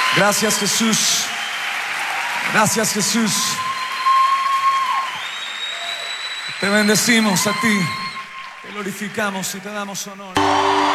Gracias, Jesús. Gracias, Jesús. Te bendecimos a ti. Te glorificamos y te damos honor.